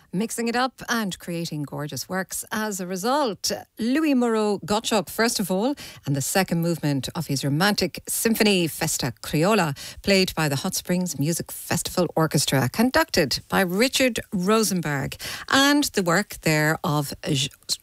mixing it up and creating gorgeous works as a result. Louis Moreau Gottschalk, first of all, and the second movement of his romantic symphony Festa Criolla, played by the Hot Springs Music Festival Orchestra, conducted by Richard Rosenberg, and the work there of